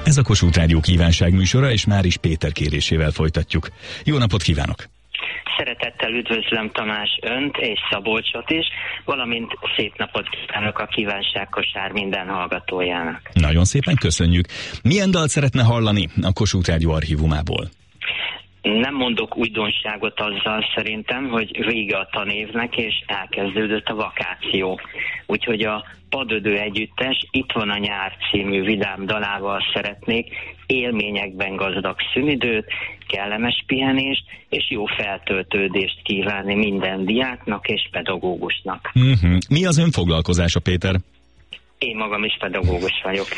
Ez a Kossuth Rádió kívánság műsora, és Máris Péter kérésével folytatjuk. Jó napot kívánok! Szeretettel üdvözlöm Tamás önt és Szabolcsot is, valamint szép napot kívánok a kívánságkosár minden hallgatójának. Nagyon szépen köszönjük. Milyen dalt szeretne hallani a Kossuth Rádió archívumából? Nem mondok újdonságot azzal szerintem, hogy vége a tanévnek, és elkezdődött a vakáció. Úgyhogy a Padödő együttes Itt van a nyár című vidám dalával szeretnék élményekben gazdag szünidőt, kellemes pihenést és jó feltöltődést kívánni minden diáknak és pedagógusnak. Mi az önfoglalkozása, Péter? Én magam is pedagógus vagyok.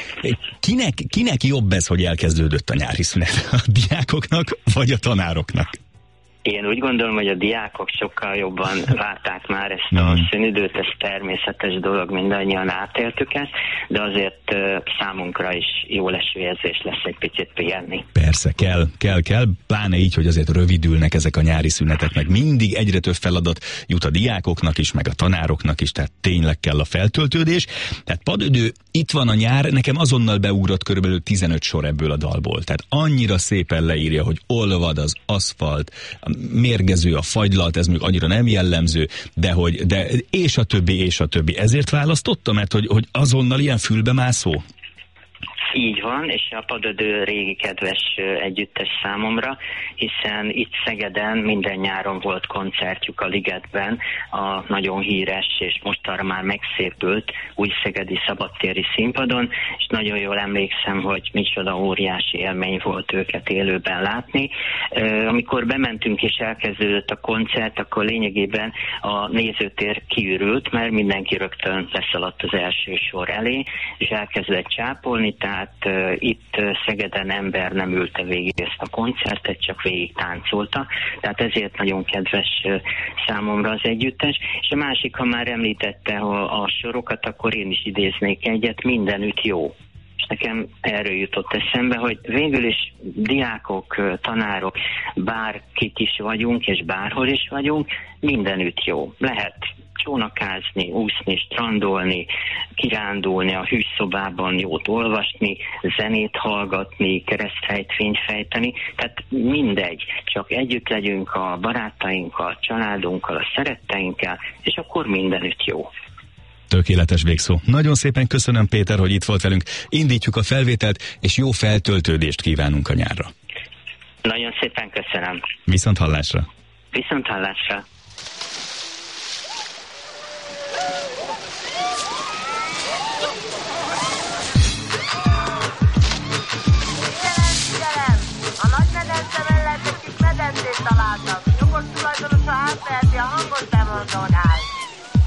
Kinek jobb ez, hogy elkezdődött a nyári szünet? A diákoknak vagy a tanároknak? Én úgy gondolom, hogy a diákok sokkal jobban várták már ezt a szünidőt, ez természetes dolog, mindannyian átéltük ezt, de azért számunkra is jó leső érzés lesz egy picit pihenni. Persze, kell, pláne így, hogy azért rövidülnek ezek a nyári szünetek, meg mindig egyre több feladat jut a diákoknak is, meg a tanároknak is, tehát tényleg kell a feltöltődés. Tehát Padödő, Itt van a nyár, nekem azonnal beugrott körülbelül 15 sor ebből a dalból. Tehát annyira szépen leírja, hogy olvad az aszfalt, mérgező a fagylalt, ez még annyira nem jellemző, de és a többi. Ezért választottam, mert hogy azonnal ilyen fülbemászó? Így van, és a Padödő régi kedves együttes számomra, hiszen itt Szegeden minden nyáron volt koncertjük a Ligetben, a nagyon híres és mostanra már megszépült újszegedi szabadtéri színpadon, és nagyon jól emlékszem, hogy micsoda óriási élmény volt őket élőben látni. Amikor bementünk és elkezdődött a koncert, akkor lényegében a nézőtér kiürült, mert mindenki rögtön leszaladt az első sor elé, és elkezdett csápolni, tehát itt Szegeden ember nem ülte végig ezt a koncertet, csak végig táncolta, tehát ezért nagyon kedves számomra az együttes. És a másik, ha már említette a sorokat, akkor én is idéznék egyet, mindenütt jó. És nekem erről jutott eszembe, hogy végül is diákok, tanárok, bárkik is vagyunk, és bárhol is vagyunk, mindenütt jó. Lehet csónakázni, úszni, strandolni, kirándulni, a hűszobában jót olvasni, zenét hallgatni, keresztrejtvényt fejteni, tehát mindegy, csak együtt legyünk a barátainkkal, a családunkkal, a szeretteinkkel, és akkor mindenütt jó. Tökéletes végszó. Nagyon szépen köszönöm, Péter, hogy itt volt velünk. Indítjuk a felvételt, és jó feltöltődést kívánunk a nyárra. Nagyon szépen köszönöm. Viszont hallásra. Viszont hallásra. A nagy medence mellett egy kis medencét találtak. Jogos tulajdonosa átveheti a hangot bemondónál.